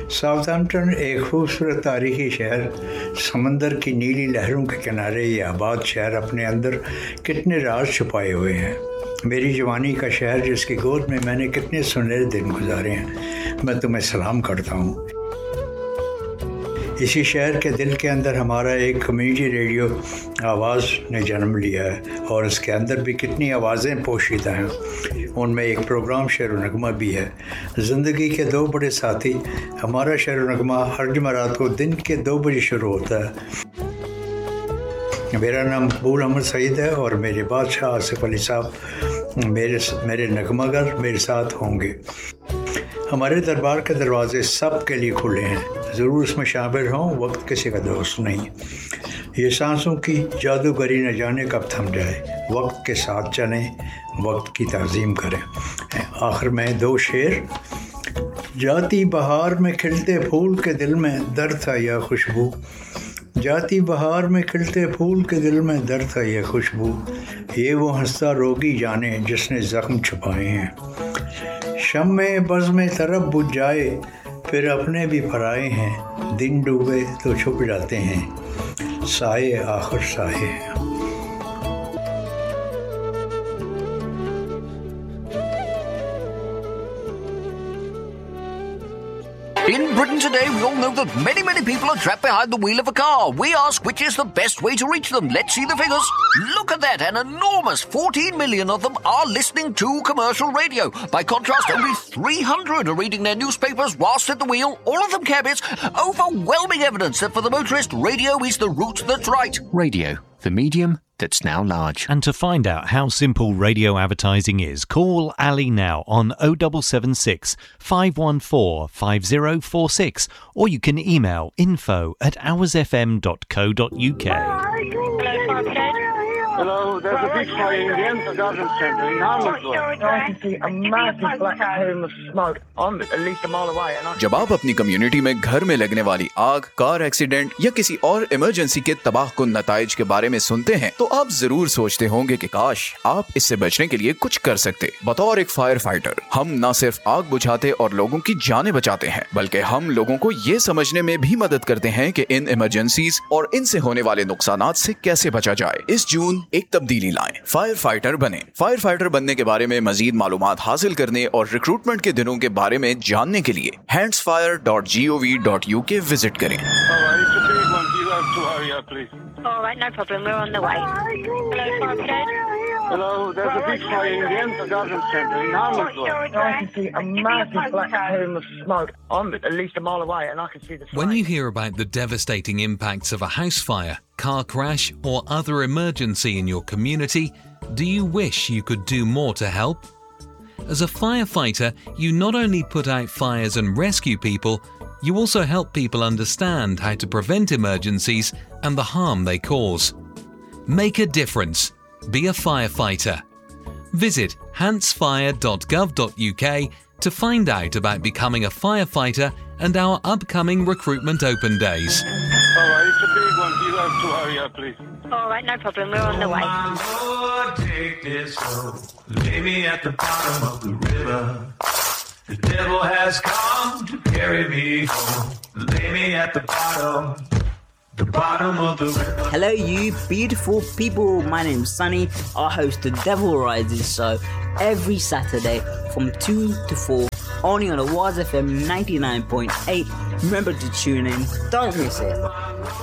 Southampton एक खूबसूरत तारीखी शहर, समंदर की नीली लहरों के किनारे ये आबाद शहर अपने अंदर कितने राज छुपाए हुए हैं। मेरी जवानी का शहर जिसकी गोद में मैंने कितने सुनहरे दिन गुजारे हैं, मैं तुम्हें सलाम करता हूँ। इसी शहर के दिल के अंदर हमारा एक कम्युनिटी रेडियो आवाज़ ने जन्म लिया है और इसके अंदर भी कितनी आवाज़ें पोशीदा हैं। उनमें एक प्रोग्राम शेर व नगमा भी है। ज़िंदगी के दो बड़े साथी। हमारा शेर व नगमा हर जुमेरात को दिन के 2 बजे शुरू होता है। मेरा नाम मकबूल अहमद सईद है और मेरे बादशाह आसिफ अली साहब मेरे नगमागर मेरे साथ होंगे। हमारे दरबार के दरवाजे सब के लिए खुले हैं, ज़रूर इसमें शामिल हों, वक्त किसी का दोस्त नहीं। ये सांसों की जादूगरी न जाने कब थम जाए, वक्त के साथ चलें, वक्त की ताज़ीम करें। आखिर में 2 शेर। जाती बहार में खिलते फूल के दिल में दर्द था या खुशबू, जाती बहार में खिलते फूल के दिल में दर्द था या खुशबू, ये वो हंसता रोगी जाने जिसने ज़ख्म छुपाए हैं। शम्मे बज़ में तरफ बुझ जाए फिर अपने भी पराए हैं, दिन डूबे तो छुप जाते हैं, साए आखिर साए हैं। In Britain today, we all know that many people are trapped behind the wheel of a car. We ask which is the best way to reach them. Let's see the figures. Look at that, an enormous 14 million of them are listening to commercial radio. By contrast, only 300 are reading their newspapers whilst at the wheel, all of them cabbies. Overwhelming evidence that for the motorist, radio is the route that's right. Radio, the medium that's now large. And to find out how simple radio advertising is, call Ali now on 0776 514 5046, or you can email info@hoursfm.co.uk. Hello, there's a big fire in the Enfield Garden Centre in Harmonsville. I can see a massive black plume of smoke. I'm at least a mile away. जब आप अपनी community में घर में लगने वाली आग, car accident या किसी और इमरजेंसी के तबाहकुन नताइज के बारे में सुनते हैं तो आप जरूर सोचते होंगे कि काश आप इससे बचने के लिए कुछ कर सकते। बतौर एक फायर फाइटर हम न सिर्फ आग बुझाते और लोगों की जानें बचाते हैं, बल्कि हम लोगों को ये समझने में भी मदद करते हैं कि इन इमरजेंसीज और इनसे होने वाले नुकसानात से कैसे बचा जाए। इस जून एक तब्दीली लाएं, फायर फाइटर बने। फायर फाइटर बनने के बारे में मजीद मालूमात हासिल करने और रिक्रूटमेंट के दिनों के बारे में जानने के लिए handsfire.gov.uk विजिट करें। All right, no problem. We're on the way. Hello, fire brigade. Hello, there's a big fire in the Enfield Garden Centre in Harmonsville. I can see a massive black plume of smoke. I'm at least a mile away and I can see the flame. When you hear about the devastating impacts of a house fire, car crash or other emergency in your community, do you wish you could do more to help? As a firefighter, you not only put out fires and rescue people, you also help people understand how to prevent emergencies and the harm they cause. Make a difference. Be a firefighter. Visit handsfire.gov.uk to find out about becoming a firefighter and our upcoming recruitment open days. All right, it's a big one. You'll have to hurry up, please. All right, no problem. We're on the way. Lord, take this road. Lay me at the bottom of the river. The devil has come to carry me home. Lay me at the bottom of the river. Hello, you beautiful people. My name's Sunny. I host the Devil Rises show every Saturday from 2 to 4, only on a Waz FM 99.8. Remember to tune in. Don't miss it.